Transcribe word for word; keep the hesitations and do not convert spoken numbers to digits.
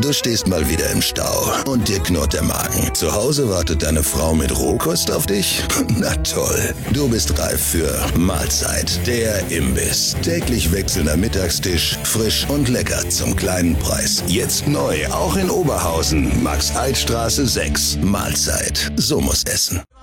Du stehst mal wieder im Stau und dir knurrt der Magen. Zu Hause wartet deine Frau mit Rohkost auf dich? Na toll, du bist reif für Mahlzeit, der Imbiss. Täglich wechselnder Mittagstisch, frisch und lecker zum kleinen Preis. Jetzt neu, auch in Oberhausen, Max-Eid-Straße sechs. Mahlzeit, so muss essen.